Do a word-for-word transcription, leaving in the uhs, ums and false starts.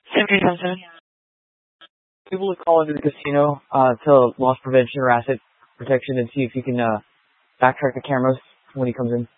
seventy seven. People would call into the casino uh, to loss prevention or asset protection and see if you can uh, backtrack the cameras when he comes in.